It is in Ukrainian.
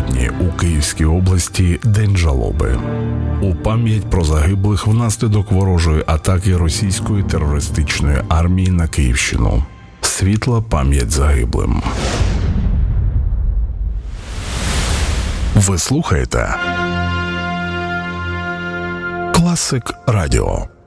сьогодні у Київській області День жалоби. У пам'ять про загиблих внаслідок ворожої атаки російської терористичної армії на Київщину. Світла пам'ять загиблим. Ви слухаєте Класик Радіо.